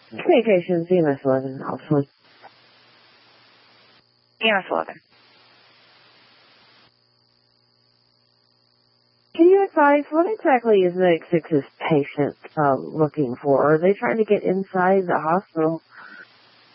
Communications, EMS 11, obviously. EMS 11. Can you advise what exactly is Medic 6's patient looking for? Are they trying to get inside the hospital